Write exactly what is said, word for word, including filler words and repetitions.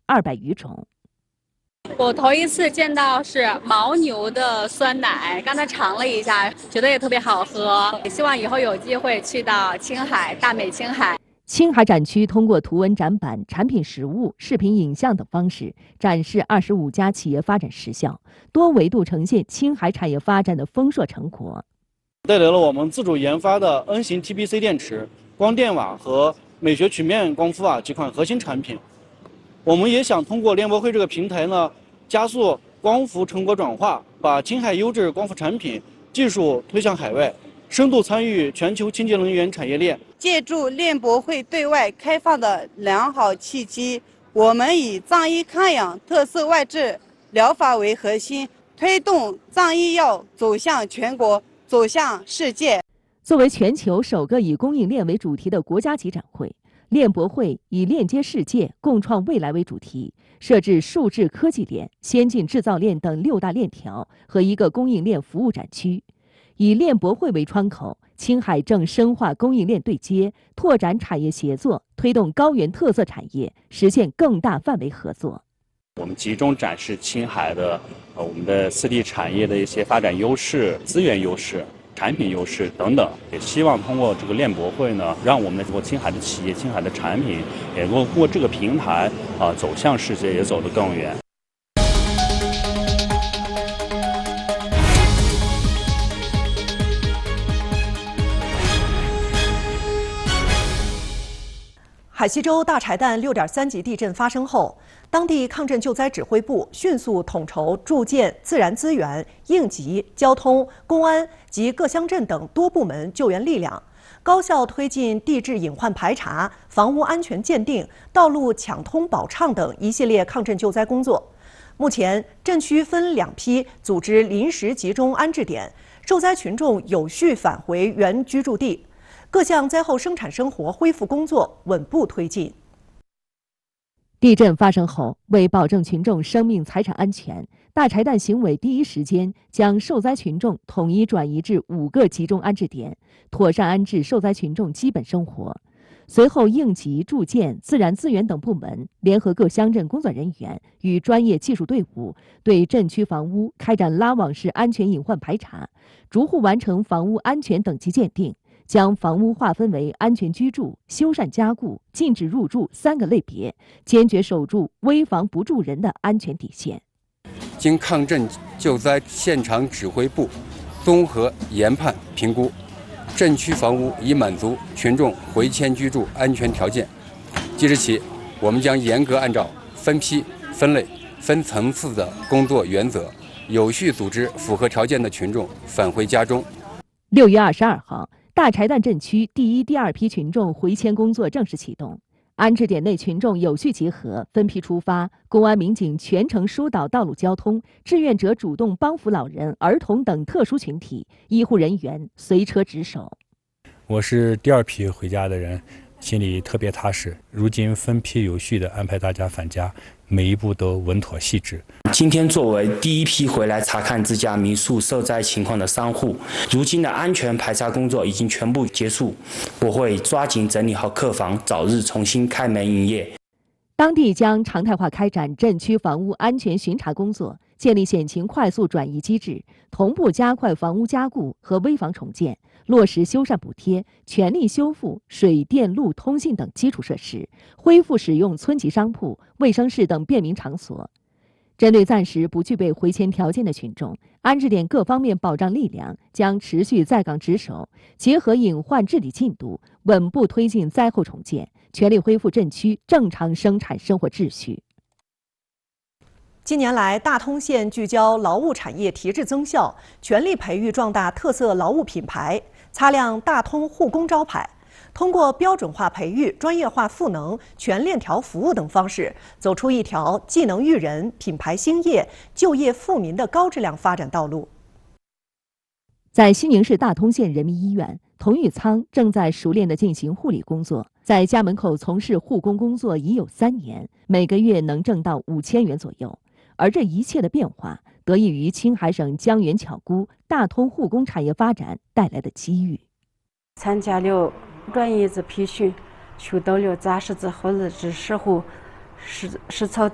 二百余种。 我头一次见到是牦牛的酸奶，刚才尝了一下，觉得也特别好喝。也希望以后有机会去到青海、大美青海。 青海展区通过图文展板、产品实物、视频影像等方式展示二十五家企业发展实效，多维度呈现青海产业发展的丰硕成果。 带来了我们自主研发的 N 型 T B C 电池、光电瓦和美学曲面光伏瓦几款核心产品。我们也想通过链博会这个平台呢，加速光伏成果转化，把青海优质光伏产品技术推向海外，深度参与全球清洁能源产业链。 借助链博会对外开放的良好契机，我们以藏医康养特色外治疗法为核心，推动藏医药走向全国、走向世界。 作为全球首个以供应链为主题的国家级展会，链博会以链接世界、共创未来为主题，设置数字科技链、先进制造链等六大链条和一个供应链服务展区。以链博会为窗口，青海正深化供应链对接，拓展产业协作，推动高原特色产业实现更大范围合作。 我们集中展示青海的呃我们的四地产业的一些发展优势、资源优势、产品优势等等，也希望通过这个链博会呢，让我们的青海的企业、青海的产品也能够通过这个平台啊、呃、走向世界，也走得更远。 海西州大柴旦六点三级地震发生后，当地抗震救灾指挥部迅速统筹驻建自然资源、应急、交通、公安及各乡镇等多部门救援力量，高效推进地质隐患排查、房屋安全鉴定、道路抢通保畅等一系列抗震救灾工作。目前，震区分两批组织临时集中安置点，受灾群众有序返回原居住地。各项灾后生产生活恢复工作稳步推进。 地震发生后，为保证群众生命财产安全，大柴旦行委第一时间将受灾群众统一转移至五个集中安置点，妥善安置受灾群众基本生活。随后，应急、住建、自然资源等部门联合各乡镇工作人员与专业技术队伍，对震区房屋开展拉网式安全隐患排查，逐户完成房屋安全等级鉴定。将房屋划分为安全居住、修缮加固、禁止入住三个类别，坚决守住危房不住人的安全底线。 经抗震救灾现场指挥部综合研判评估，震区房屋已满足群众回迁居住安全条件。即日起，我们将严格按照分批、分类、分层次的工作原则，有序组织符合条件的群众返回家中。 六月二十二号。大柴旦镇区第一、第二批群众回迁工作正式启动，安置点内群众有序集合，分批出发，公安民警全程疏导道路交通，志愿者主动帮扶老人、儿童等特殊群体，医护人员随车值守。 我是第二批回家的人，心里特别踏实。如今分批有序地安排大家返家，每一步都稳妥细致。 今天作为第一批回来查看自家民宿受灾情况的商户，如今的安全排查工作已经全部结束，我会抓紧整理好客房，早日重新开门营业。 当地将常态化开展震区房屋安全巡查工作，建立险情快速转移机制，同步加快房屋加固和危房重建，落实修缮补贴，全力修复水电路通信等基础设施，恢复使用村级商铺、卫生室等便民场所。针对暂时不具备回迁条件的群众，安置点各方面保障力量将持续在岗值守，结合隐患治理进度，稳步推进灾后重建，全力恢复震区正常生产生活秩序。 近年来，大通县聚焦劳务产业提质增效，全力培育壮大特色劳务品牌，擦亮大通护工招牌。通过标准化培育、专业化赋能、全链条服务等方式，走出一条技能育人、品牌兴业、就业富民的高质量发展道路。 在西宁市大通县人民医院，童玉仓正在熟练地进行护理工作，在家门口从事护工工作已有三年，每个月能挣到五千元左右。而这一切的变化，得益于青海省江源巧估大通护工产业发展带来的机遇。 参加了专业子培训，学到了扎实子和日知识和实实操